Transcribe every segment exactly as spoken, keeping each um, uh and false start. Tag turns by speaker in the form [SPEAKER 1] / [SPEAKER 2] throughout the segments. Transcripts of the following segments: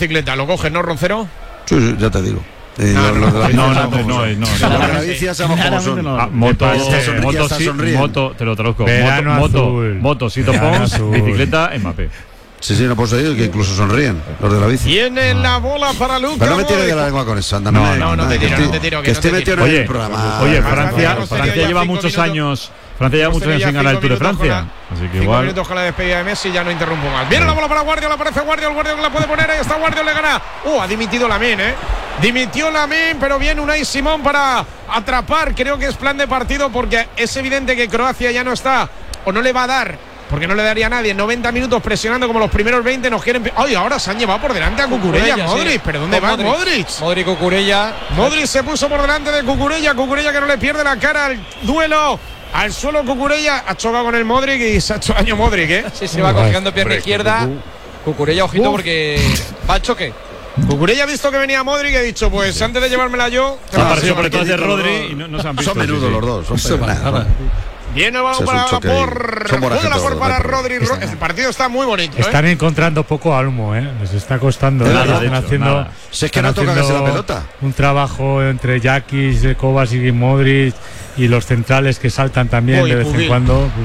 [SPEAKER 1] bicicleta. ¿Lo coges, no, Roncero?
[SPEAKER 2] Sí, sí, ya te digo. Eh,
[SPEAKER 3] no,
[SPEAKER 2] lo, lo, lo,
[SPEAKER 3] no, no, no, no, no,
[SPEAKER 2] no, la bici ya sabemos cómo son.
[SPEAKER 3] Ah, moto,
[SPEAKER 2] Sonríe,
[SPEAKER 3] moto, sí, moto, te lo traduzco. Moto, moto, moto, Sito Pons, bicicleta, Mbappé.
[SPEAKER 2] Sí, sí, no puedo seguir, que incluso sonríen los de la bici.
[SPEAKER 1] Tiene la bola para Luka.
[SPEAKER 2] Pero no me tires de la lengua con eso, anda.
[SPEAKER 1] No, no, no te tiro, no te tiro.
[SPEAKER 2] Que esté metido en el programa.
[SPEAKER 3] Oye, Francia, Francia lleva muchos años. Francia lleva muchos años sin ganar el Tour de Francia. Así que igual.
[SPEAKER 1] minutos con la despedida de Messi, ya no interrumpo más. Viene la bola para Guardiola, aparece Guardiola, Guardiola la puede poner, ahí está Guardiola, le gana. Uh, ha dimitido Lamine, eh. Dimitió Lamine, pero viene Unai Simón para atrapar. Creo que es plan de partido porque es evidente que Croacia ya no está, o no le va a dar. Porque no le daría a nadie. noventa minutos presionando como los primeros veinte. Nos quieren. ¡Ay! Ahora se han llevado por delante a Cucurella, Modric. Sí. ¿Pero dónde va Modric? Modric.
[SPEAKER 4] Modric, Cucurella.
[SPEAKER 1] Modric se puso por delante de Cucurella. Cucurella que no le pierde la cara al duelo. Al suelo Cucurella. Ha chocado con el Modric y se ha hecho daño Modric, ¿eh?
[SPEAKER 4] Sí, se va cogiendo pierna izquierda. Cucurella, ojito, Uf. porque va al choque.
[SPEAKER 1] Cucurella ha visto que venía Modric y ha dicho, pues sí. antes de llevármela yo.
[SPEAKER 3] Se apareció por detrás de Rodri y no, no se han visto.
[SPEAKER 2] Son menudos los dos. Son menudos.
[SPEAKER 1] Viene el balón para, por, por para Rodri. El partido está muy bonito.
[SPEAKER 5] Están
[SPEAKER 1] ¿eh?
[SPEAKER 5] encontrando poco almo, ¿eh? Les está costando.
[SPEAKER 2] Nada,
[SPEAKER 5] están
[SPEAKER 2] hecho,
[SPEAKER 5] haciendo,
[SPEAKER 2] nada. Si es que no toca casi la pelota.
[SPEAKER 5] Un trabajo entre Jakic, Kovacic y Modric y los centrales que saltan también oh, de vez Pubil. en cuando. Pues.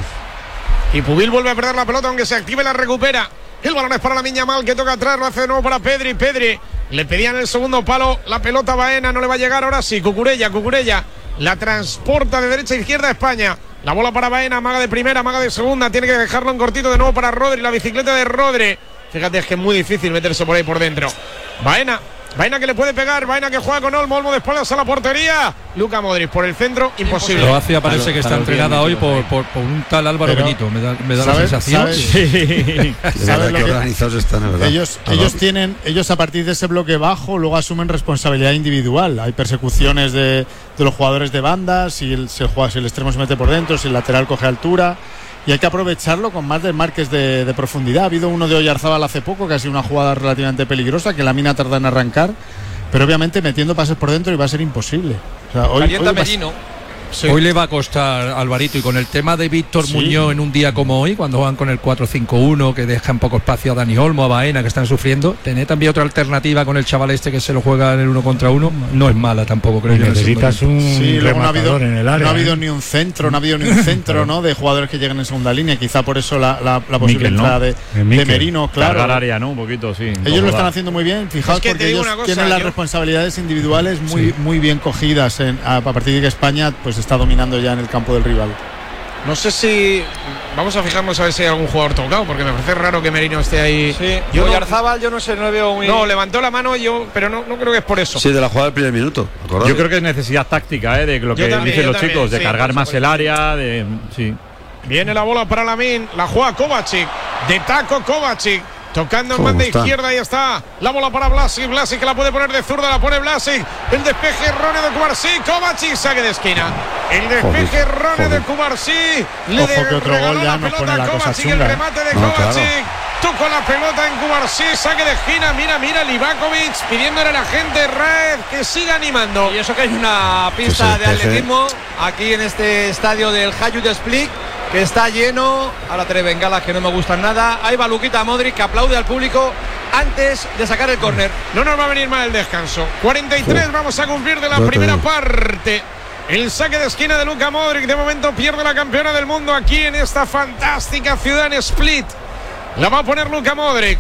[SPEAKER 1] Y Pubil vuelve a perder la pelota, aunque se active la recupera. El balón es para la Lamine Yamal, que toca atrás, lo hace de nuevo para Pedri. Pedri le pedían el segundo palo, la pelota Baena, no le va a llegar ahora sí. Cucurella, Cucurella la transporta de derecha a izquierda a España. La bola para Baena, maga de primera, maga de segunda. Tiene que dejarlo en cortito de nuevo para Rodri. La bicicleta de Rodri. Fíjate, es que es muy difícil meterse por ahí por dentro. Baena, Baena que le puede pegar. Baena que juega con Olmo. Olmo de espaldas a la portería. Luka Modric por el centro, imposible.
[SPEAKER 4] Croacia parece claro, que está entrenada hoy por, por, por un tal Álvaro Pero, Benito. Me da, me da la sensación.
[SPEAKER 2] ¿Sabes? Sí. ¿Sabes lo que organizados están, es verdad.
[SPEAKER 6] Ellos, ellos tienen, ellos a partir de ese bloque bajo, luego asumen responsabilidad individual. Hay persecuciones de, de los jugadores de banda. Si el, se juega, si el extremo se mete por dentro, si el lateral coge altura. Y hay que aprovecharlo con más desmarques de, de profundidad. Ha habido uno de Oyarzábal hace poco, que ha sido una jugada relativamente peligrosa, que la mina tarda en arrancar, pero obviamente metiendo pases por dentro y va a ser imposible. O sea, hoy,
[SPEAKER 4] Calienta
[SPEAKER 6] hoy
[SPEAKER 4] Merino. Sí. Hoy le va a costar Alvarito, y con el tema de Víctor sí. Muñoz en un día como hoy, cuando van con el cuatro cinco uno, que dejan poco espacio a Dani Olmo, a Baena, que están sufriendo, tener también otra alternativa con el chaval este que se lo juega en el uno contra uno, no es mala tampoco, creo yo.
[SPEAKER 5] Necesitas un
[SPEAKER 6] sí, luego no ha habido,
[SPEAKER 5] en el área,
[SPEAKER 6] no ha habido
[SPEAKER 5] ¿eh?
[SPEAKER 6] ni un centro, no ha habido ni un centro ¿no? de jugadores que lleguen en segunda línea, quizá por eso la, la, la posible
[SPEAKER 3] Mikel,
[SPEAKER 6] entrada
[SPEAKER 3] ¿no?
[SPEAKER 6] de, de Merino, claro.
[SPEAKER 3] Cargar área, ¿no? Un poquito, sí. Un
[SPEAKER 6] ellos lo están
[SPEAKER 3] da.
[SPEAKER 6] haciendo muy bien, fijaos, es que porque ellos cosa, tienen las yo... responsabilidades individuales muy, sí. muy bien cogidas en, a, a partir de que España pues está dominando ya en el campo del rival.
[SPEAKER 1] No sé si vamos a fijarnos a ver si hay algún jugador tocado, porque me parece raro que Merino esté ahí.
[SPEAKER 4] Sí,
[SPEAKER 1] yo
[SPEAKER 4] Oyarzábal, no, yo no sé, no le veo muy.
[SPEAKER 1] No, levantó la mano yo, pero no, no creo que es por eso.
[SPEAKER 2] Sí, de la jugada del primer minuto.
[SPEAKER 3] Yo creo que es necesidad táctica, ¿eh? De lo que también, dicen los también, chicos, de sí, cargar más el área, de sí.
[SPEAKER 1] Viene la bola para Lamine, la juega Kovacic, de taco Kovacic. Tocando en banda izquierda, ahí está la bola para Vlasic, Vlasic que la puede poner de zurda, la pone Vlasic, el despeje erróneo de Cubarsí, Kovacic, saque de esquina, el despeje erróneo de Cubarsí, le
[SPEAKER 6] Ojo que otro gol ya nos pone la cosa chunga.
[SPEAKER 1] El remate de
[SPEAKER 2] no,
[SPEAKER 1] Kovacic,
[SPEAKER 2] claro.
[SPEAKER 1] tocó la pelota en Cubarsí, saque de esquina, mira, mira, Livakovic pidiéndole a la gente Raed que siga animando.
[SPEAKER 4] Y eso que hay una pista de atletismo aquí en este estadio del Hajduk Split, que está lleno, ahora tres bengalas que no me gustan nada. Ahí va Luquita Modric, que aplaude al público antes de sacar el córner.
[SPEAKER 1] No nos va a venir mal el descanso. cuarenta y tres, vamos a cumplir de la primera parte. El saque de esquina de Luka Modric, de momento pierde la campeona del mundo aquí en esta fantástica ciudad en Split. La va a poner Luka Modric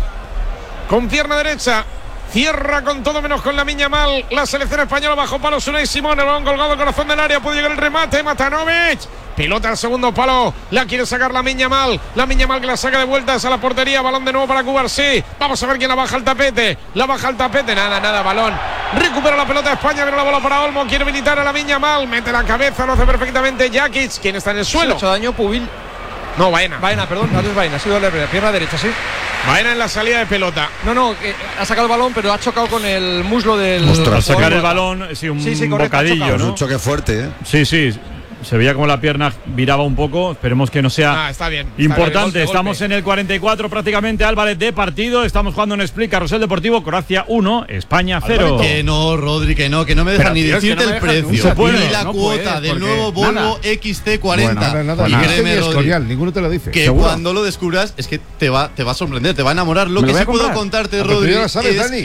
[SPEAKER 1] con pierna derecha. Cierra con todo menos con Lamine Yamal. La selección española bajo palo, Unai Simón. El balón colgado al corazón del área. Puede llegar el remate. Matanovic. Pelota al segundo palo. La quiere sacar Lamine Yamal. Lamine Yamal que la saca de vueltas a la portería. Balón de nuevo para Cubarsí. Vamos a ver quién la baja al tapete. La baja al tapete. Nada, nada. Balón. Recupera la pelota España. Viene la bola para Olmo. Quiere militar a Lamine Yamal. Mete la cabeza. Lo hace perfectamente Jakic. ¿Quién está en el suelo?
[SPEAKER 4] Se ha hecho daño Pubil.
[SPEAKER 1] No, Baena.
[SPEAKER 4] Baena, perdón. No es Baena. Ha sido la pierna derecha, sí.
[SPEAKER 1] Baena en la salida de pelota.
[SPEAKER 4] No, no, que ha sacado el balón, pero ha chocado con el muslo del.
[SPEAKER 3] Al sacar el balón, sí, un
[SPEAKER 4] sí, sí, correcto,
[SPEAKER 3] bocadillo, ¿no?
[SPEAKER 2] Un choque fuerte, ¿eh?
[SPEAKER 3] Sí, sí. Se veía como la pierna viraba un poco. Esperemos que no sea
[SPEAKER 1] ah, está bien, está
[SPEAKER 3] importante.
[SPEAKER 1] bien,
[SPEAKER 3] Estamos en el cuarenta y cuatro prácticamente, Álvarez, de partido. Estamos jugando en Split, Carrusel Deportivo, Croacia uno, España cero.
[SPEAKER 7] Que no, Rodri, que no, que no me dejan ni decirte no el precio.
[SPEAKER 3] Puede,
[SPEAKER 7] ni la
[SPEAKER 3] no
[SPEAKER 7] cuota
[SPEAKER 3] puedes,
[SPEAKER 7] del nuevo Volvo nada. X C cuarenta.
[SPEAKER 8] Bueno, nada,
[SPEAKER 7] y
[SPEAKER 8] nada.
[SPEAKER 7] créeme,
[SPEAKER 8] Ni
[SPEAKER 7] Rodri,
[SPEAKER 8] escorial, ninguno te lo dice.
[SPEAKER 7] que
[SPEAKER 8] ¿seguro?
[SPEAKER 7] Cuando lo descubras es que te va, te va a sorprender, te va a enamorar. Lo
[SPEAKER 8] ¿Me
[SPEAKER 7] que
[SPEAKER 8] lo
[SPEAKER 7] sí
[SPEAKER 8] voy a
[SPEAKER 7] puedo contarte,
[SPEAKER 8] ah,
[SPEAKER 7] Rodri,
[SPEAKER 8] ya lo sabes,
[SPEAKER 7] es
[SPEAKER 8] Dani.